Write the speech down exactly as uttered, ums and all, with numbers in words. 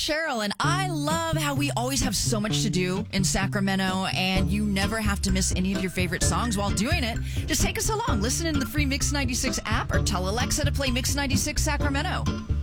Cheryl, and I love how we always have so much to do in Sacramento, and you never have to miss any of your favorite songs while doing it. Just take us along. Listen in the free Mix ninety-six app or tell Alexa to play Mix ninety-six Sacramento.